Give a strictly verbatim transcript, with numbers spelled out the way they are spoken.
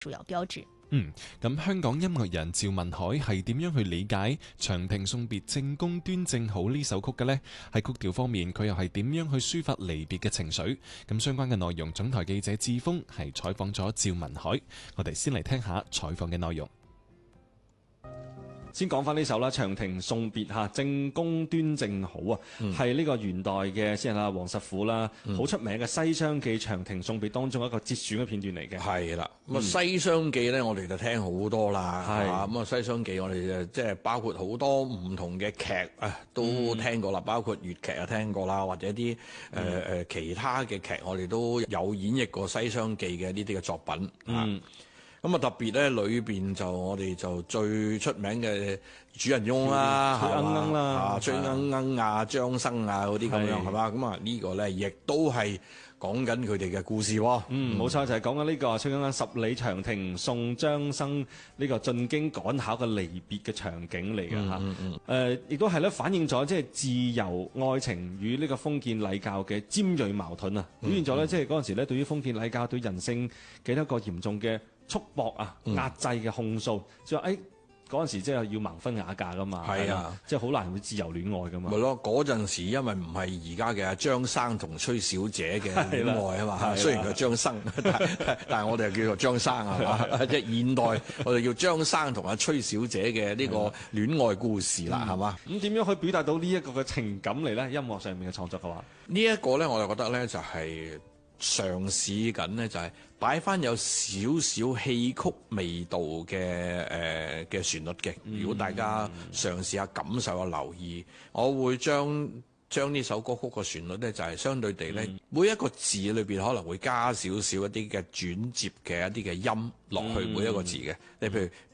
主要標誌。 嗯，咁香港音樂人趙文海係點樣去理解《長亭送別正宮端正好》呢首曲嘅呢？喺曲調方面，佢又係點樣去抒發離別嘅情緒？咁相關嘅內容，總台記者志峰係採訪咗趙文海，我哋先嚟聽下採訪嘅內容。 先講翻呢首啦，《長亭送別》嚇，正宮端正好啊，係呢、嗯、個元代嘅詩人啊王實甫啦，好、嗯、出名嘅《西廂記》《長亭送別》當中一個節選嘅片段嚟嘅。 係啦，咁啊《西廂記》咧，我哋就聽好多啦，係咁啊《西廂記》我哋就即係包括好多唔同嘅劇啊，都聽過啦，嗯、包括粵劇啊聽過啦，或者啲誒誒其他嘅劇，我哋都有演繹過《西廂記》嘅呢啲嘅作品啊。嗯咁啊特別咧，裏邊就我哋就最出名嘅主人翁啦， 崔鶯鶯啦， 啊崔鶯鶯啊、張生啊嗰啲咁樣係嘛？咁啊呢個咧亦都係講緊佢哋嘅故事喎。 嗯，冇錯，就係講緊呢個崔鶯鶯十里長亭送張生呢個進京趕考嘅離別嘅場景嚟嘅嚇。 嗯嗯。誒、 呃，亦都係咧反映咗即係自由愛情與呢個封建禮教嘅尖鋭矛盾啊，表現咗咧即係嗰陣時咧對於封建禮教對人性嘅一個嚴重嘅束縛啊、壓制嘅控訴，就話誒嗰陣時即係要盲婚啞嫁噶嘛， 係啊， 即係好難會自由戀愛噶嘛。 咪咯，嗰陣時因為唔係而家嘅張生同崔小姐嘅戀愛啊嘛，雖然佢係張生，但但係我哋係叫做張生係嘛，即係現代我哋叫張生同阿崔小姐嘅呢個戀愛故事啦，係嘛？ 咁點樣可以表達到呢一個嘅情感嚟咧？音樂上面嘅創作嘅話， 呢一個咧，我就覺得咧就係嘗試緊呢，就係擺翻有少少戲曲味道嘅誒嘅旋律嘅。如果大家嘗試下感受下留意，我會將將呢首歌曲個旋律咧，就係相對地咧，嗯、每一個字裏邊可能會加少少一啲嘅轉接嘅一啲嘅音落去每一個字嘅。你譬如